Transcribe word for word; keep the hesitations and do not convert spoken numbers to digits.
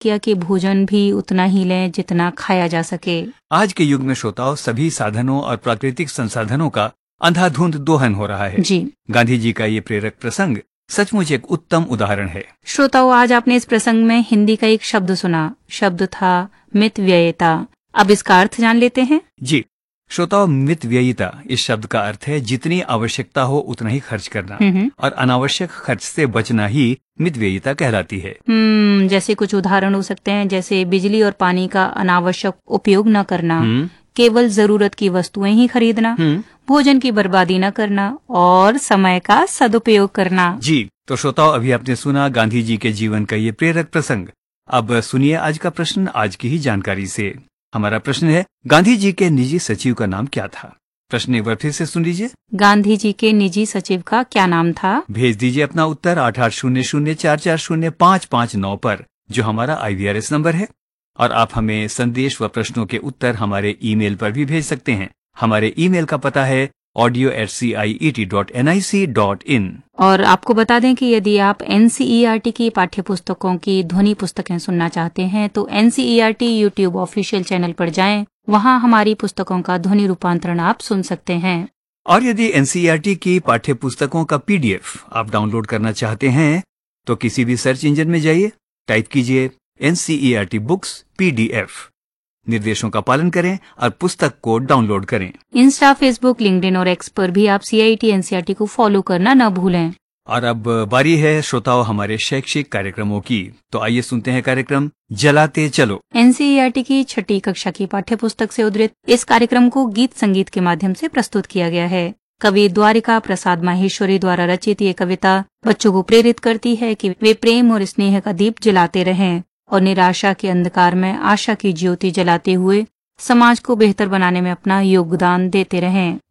किया कि भोजन भी उतना ही लें जितना खाया जा सके। आज के युग में श्रोताओं सभी साधनों और प्राकृतिक संसाधनों का अंधाधुंध दोहन हो रहा है। जी गांधी जी का ये प्रेरक प्रसंग सचमुच एक उत्तम उदाहरण है। श्रोताओं, आज आपने इस प्रसंग में हिंदी का एक शब्द सुना। शब्द था मितव्ययिता। अब इसका अर्थ जान लेते हैं। जी श्रोताओं, मितव्ययिता इस शब्द का अर्थ है जितनी आवश्यकता हो उतना ही खर्च करना, हम्म और अनावश्यक खर्च से बचना ही मितव्ययिता कहलाती है। हम्म जैसे कुछ उदाहरण हो सकते हैं, जैसे बिजली और पानी का अनावश्यक उपयोग न करना, हम्म केवल जरूरत की वस्तुएं ही खरीदना, हम्म भोजन की बर्बादी न करना और समय का सदुपयोग करना। जी तो श्रोताओं, अभी आपने सुना गांधी जी के जीवन का ये प्रेरक प्रसंग। अब सुनिए आज का प्रश्न आज की ही जानकारी से। हमारा प्रश्न है, गांधी जी के निजी सचिव का नाम क्या था? प्रश्न एक बार फिर से सुन लीजिए। गांधी जी के निजी सचिव का क्या नाम था? भेज दीजिए अपना उत्तर आठ आठ शून्य शून्य चार चार शून्य पाँच पाँच नौ पर, जो हमारा आई वी आर एस नंबर है। और आप हमें संदेश व प्रश्नों के उत्तर हमारे ईमेल पर भी भेज सकते हैं। हमारे ईमेल का पता है audio eight C I E T dot N I C dot in. और आपको बता दें कि यदि आप N C E R T की पाठ्य पुस्तकों की ध्वनि पुस्तकें सुनना चाहते हैं तो N C E R T YouTube official channel पर जाएं। वहां हमारी पुस्तकों का ध्वनि रूपांतरण आप सुन सकते हैं। और यदि N C E R T की पाठ्य पुस्तकों का पी डी एफ आप डाउनलोड करना चाहते हैं तो किसी भी सर्च इंजन में जाइए, टाइप कीजिए N C E R T books P D F. निर्देशों का पालन करें और पुस्तक को डाउनलोड करें। इंस्टा, फेसबुक, लिंक्डइन और एक्स पर भी आप सी I T N C E R T को फॉलो करना न भूलें। और अब बारी है श्रोताओं हमारे शैक्षिक कार्यक्रमों की। तो आइए सुनते हैं कार्यक्रम जलाते चलो। N C E R T की छठी कक्षा की पाठ्य पुस्तक से उद्धृत इस कार्यक्रम को गीत संगीत के माध्यम से प्रस्तुत किया गया है। कवि द्वारिका प्रसाद माहेश्वरी द्वारा रचित ये कविता बच्चों को प्रेरित करती है कि वे प्रेम और स्नेह का दीप जलाते रहें और निराशा के अंधकार में आशा की ज्योति जलाते हुए समाज को बेहतर बनाने में अपना योगदान देते रहें।